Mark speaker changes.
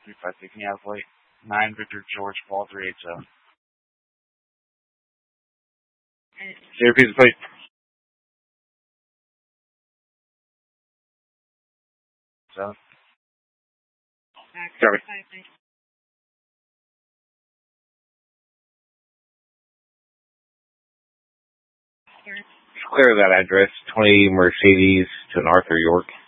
Speaker 1: 356 Indianapolis, 9 Victor George Paul 387. Say repeat the plate. So. Copy. Clear that address, 20 Mercedes to an Arthur York.